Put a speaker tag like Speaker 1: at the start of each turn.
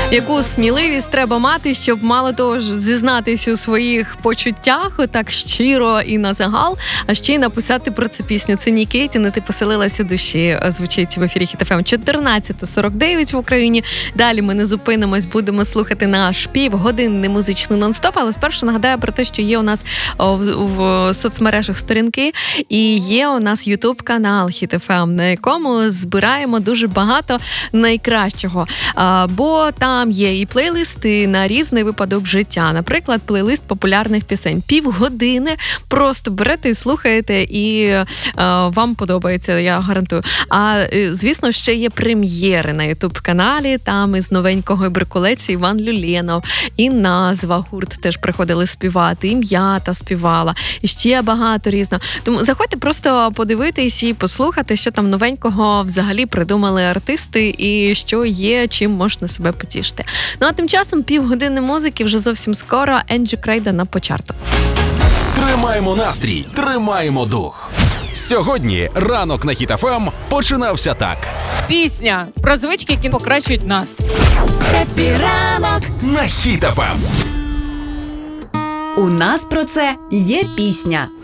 Speaker 1: Яку сміливість треба мати, щоб мало того ж зізнатись у своїх почуттях так щиро і на загал, а ще й написати про це пісню. Це Нікіті, «Не ти поселилась у душі», звучить в ефірі Хіт ФМ. 14:49 в Україні. Далі ми не зупинимось, будемо слухати наш півгодинний музичний нон-стоп, але спершу нагадаю про те, що є у нас в соцмережах сторінки і є у нас ютуб-канал Хіт ФМ, на якому збираємо дуже багато найкращого. Бо там є і плейлисти на різний випадок життя. Наприклад, плейлист популярних пісень. Півгодини просто берете і слухаєте, і вам подобається, я гарантую. А, звісно, ще є прем'єри на ютуб-каналі. Там із новенького Беркулеці Іван Люленов, і «Назва» гурт теж приходили співати, і «М'ята» співала, і ще багато різного. Тому заходьте просто подивитись і послухати, що там новенького взагалі придумали артисти і що є, чим можна себе потішити. Ну а тим часом півгодини музики вже зовсім скоро. Енджі Крейда на початку.
Speaker 2: Тримаємо настрій, тримаємо дух. Сьогодні ранок на Хіт ФМ починався так.
Speaker 3: Пісня про звички, які покращують настрій.
Speaker 4: Хеппі ранок
Speaker 2: На Хіт ФМ.
Speaker 4: У нас про це є пісня.